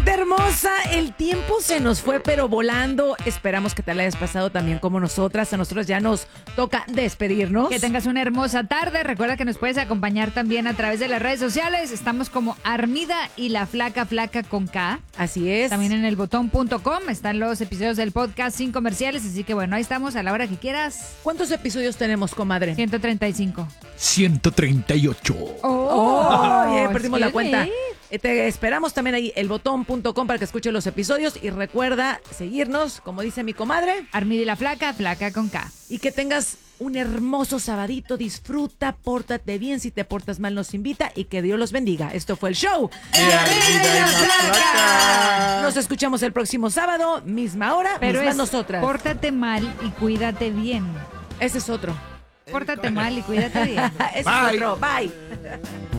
Hermosa, el tiempo se nos fue pero volando. Esperamos que te la hayas pasado también como nosotras. A nosotros ya nos toca despedirnos. Que tengas una hermosa tarde. Recuerda que nos puedes acompañar también a través de las redes sociales. Estamos como Armida y la Flaca con K. Así es. También en elbotón.com están los episodios del podcast sin comerciales. Así que bueno, ahí estamos a la hora que quieras. ¿Cuántos episodios tenemos, comadre? 135. 138. Ya perdimos la cuenta. Te esperamos también ahí, elbotón.com, para que escuches los episodios. Y recuerda seguirnos, como dice mi comadre, Armida y la Flaca con K. Y que tengas un hermoso sabadito. Disfruta, pórtate bien. Si te portas mal, nos invita. Y que Dios los bendiga. Esto fue el show de Armida y la Flaca. Nos escuchamos el próximo sábado, misma hora, pero mismas nosotras. Pórtate mal y cuídate bien. Ese es otro. Pórtate mal y cuídate bien. Ese es otro. Bye.